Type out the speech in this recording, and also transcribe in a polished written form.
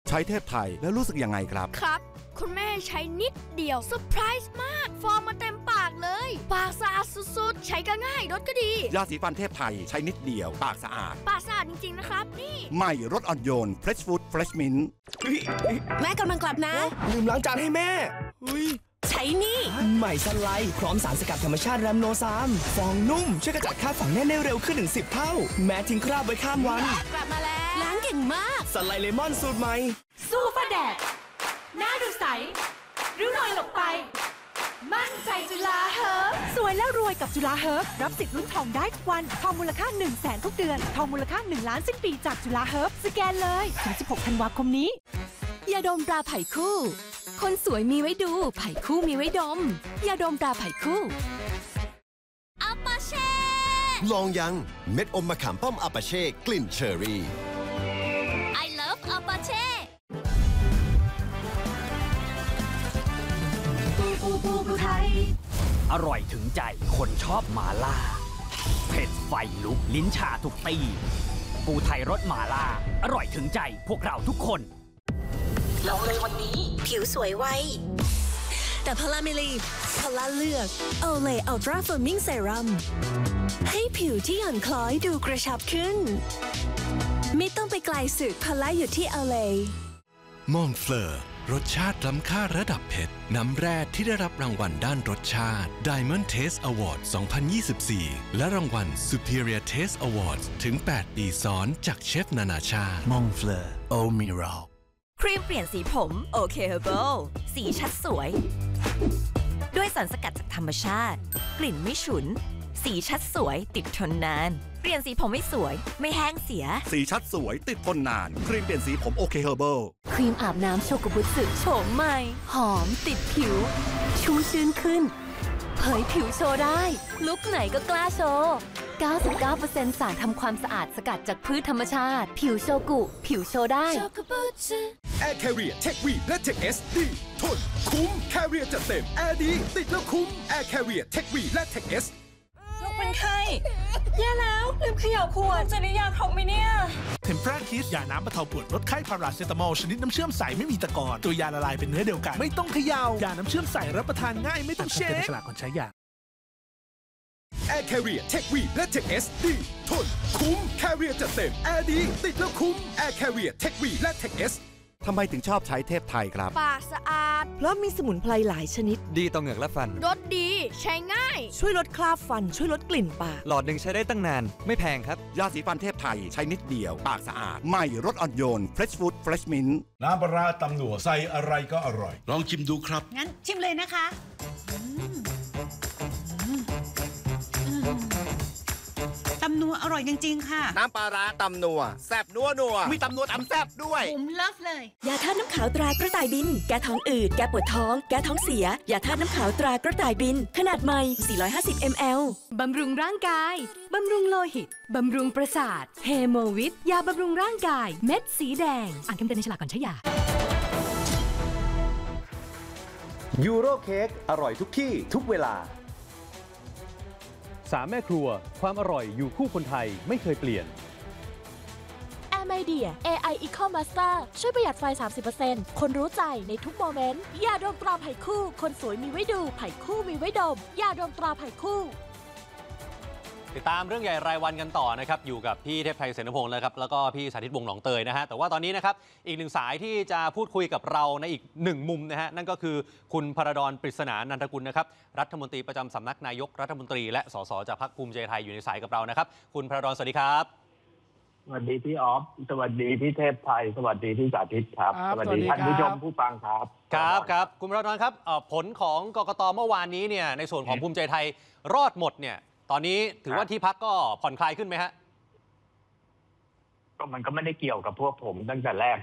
ใช้เทพไทยแล้วรู้สึกยังไงครับครับคุณแม่ใช้นิดเดียวเซอร์ไพรส์มากฟองมาเต็มปากเลยปากสะอาดสุดๆใช้ก็ง่ายรสก็ดียาสีฟันเทพไทยใช้นิดเดียวปากสะอาดจริงๆนะครับนี่ใหม่รสอ่อนโยน Fresh Food Fresh Mint แม่กำลังกลับนะลืมล้างจานให้แม่ใช้นี่ใหม่สไลด์พร้อมสารสกัดธรรมชาติแรมโนซามฟองนุ่มช่วยกระจัดคราบฝังแน่นได้เร็วขึ้นถึง10 เท่าแม้ทิ้งคราบไว้ข้ามวันกลับมาแล้วล้างเก่งมากสไลด์เลมอนสูตรใหม่สู้ฟ้าแดดหน้าดูใสริ้วรอยหลบไปมั่นใจจุฬาเฮิร์บสวยแล้วรวยกับจุฬาเฮิร์บรับสิทธิ์ลุ้นทองได้ทุกวันทองมูลค่า 100,000 ทุกเดือนทองมูลค่า1 ล้านสิ้นปีจากจุฬาเฮิร์บสแกนเลยถึง16 ธันวาคมนี้ยาดมตราไผ่คู่คนสวยมีไว้ดูไผ่คู่มีไว้ดมยาดมตราไผ่คู่อัปปาเช่ลองยังเม็ดอมมะขามป้อมอัปปาเช่กลิ่นเชอร์รี่ I love อัปปาเช่ปูไทยอร่อยถึงใจคนชอบหม่าล่าเผ็ดไฟลุกลิ้นชาทุกตีปูไทยรสหม่าล่าอร่อยถึงใจพวกเราทุกคนลองเลยวันนี้ผิวสวยไวแต่พลาเมลีพลาเลือกโอเลอัลตราเฟิร์มมิ่งเซรั่มให้ผิวที่หย่อนคล้อยดูกระชับขึ้นไม่ต้องไปไกลสึกพลาอยู่ที่โอเลมองเฟลอร์รสชาติล้ำค่าระดับเพชรน้ำแร่ที่ได้รับรางวัลด้านรสชาติ Diamond Taste Award 2024 และรางวัล Superior Taste Awards ถึง 8 ปีซ้อนจากเชฟนานาชาติมองเฟลอร์โอมิรัลครีมเปลี่ยนสีผมโอเคเฮอร์เบิลสีชัดสวยด้วยสารสกัดจากธรรมชาติกลิ่นไม่ฉุนสีชัดสวยติดทนนานเปลี่ยนสีผมไม่สวยไม่แห้งเสียสีชัดสวยติดทนนานครีมเปลี่ยนสีผมโอเคเฮอร์เบิลครีมอาบน้ำโชกุบุสึโฉมใหม่หอมติดผิวชุ่มชื้นขึ้นเผยผิวโชว์ได้ลุคไหนก็กล้าโชว์ 99% สารทำความสะอาดสกัดจากพืชธรรมชาติผิวโชกุผิวโชว์ได้ Air Carrier Tech V และ Tech S ดีทนคุ้ม Carrier จัดเต็มแอร์ดีติดแล้วคุ้ม Air Carrier Tech V และ Tech S ลูกเป็นไข้แย่แล้วลืมเขย่าขวดจะได้ยาครบไหมเนี่ยเทมปราคิสยาน้ำบรรเทาปวดลดไข้พาราเซตามอลชนิดน้ำเชื่อมใสไม่มีตะกอนตัวยาละลายเป็นเนื้อเดียวกันไม่ต้องเขย่ายาน้ำเชื่อมใสรับประทานง่ายไม่ต้องเช็คฉลากก่อนใช้ยา Air Carrier Tech V และ Tech S ดีทนคุ้ม Carrier จัดเต็มแอร์ดีติดแล้วคุ้ม Air Carrier Tech V และ Tech S ทำไมถึงชอบใช้เทพไทยครับปากสะอาดเพราะมีสมุนไพรหลายชนิดดีต่อเหงือกและฟันรสดีใช้ง่ายช่วยลดคราบฟันช่วยลดกลิ่นปากหลอดหนึ่งใช้ได้ตั้งนานไม่แพงครับยาสีฟันเทพไทยใช้นิดเดียวปากสะอาดใหม่รสอ่อนโยน Fresh Food Fresh Mint น้ำปลาตำหนัวใส่อะไรก็อร่อยลองชิมดูครับงั้นชิมเลยนะคะตำนัวอร่อยจริงๆค่ะน้ำปลาตำนัวแซ่บนัวมีตำนัวตำแซ่บด้วยผมเลิฟเลยยาธาตุน้ำขาวตรากระต่ายบินแก้ท้องอืดแก้ปวดท้องแก้ท้องเสียยาธาตุน้ำขาวตรากระต่ายบินขนาดใหม่450 ml บำรุงร่างกายบำรุงโลหิตบำรุงประสาทเฮโมวิทยาบำรุงร่างกายเม็ดสีแดงอ่านคำเตือนในฉลากก่อนใช้ยายูโรเค้กอร่อยทุกที่ทุกเวลา3 แม่ครัวความอร่อยอยู่คู่คนไทยไม่เคยเปลี่ยน AirMedia AI Eco Master ช่วยประหยัดไฟ 30% คนรู้ใจในทุกโมเมนต์ยาดมตราไผ่คู่คนสวยมีไว้ดูไผ่คู่มีไว้ดมยาดมตราไผ่คู่ติดตามเรื่องใหญ่รายวันกันต่อนะครับอยู่กับพี่เทพไทยเสนพงศ์นะครับแล้วก็พี่สาธิตวงศ์หนองเตยนะฮะแต่ว่าตอนนี้นะครับอีกหนึ่งสายที่จะพูดคุยกับเราในอีกหนึ่งมุมนะฮะนั่นก็คือคุณพรดร ปริศนานันทกุลนะครับรัฐมนตรีประจำสำนักนายกรัฐมนตรีและสสจากพรรคภูมิใจไทยอยู่ในสายกับเรานะครับคุณพรดรสวัสดีครับสวัสดีพี่ออฟสวัสดีพี่เทพไทยสวัสดีพี่สาธิตครับสวัสดีท่านผู้ชมผู้ฟังครับครับคุณพรดรครับผลของกกตเมื่อวานนี้เนี่ยในส่วนของภูมิใจไทยรอดหมดเนี่ยตอนนี้ถือว่าที่พักก็ผ่อนคลายขึ้นไหมฮะก็มันก็ไม่ได้เกี่ยวกับพวกผมตั้งแต่แรก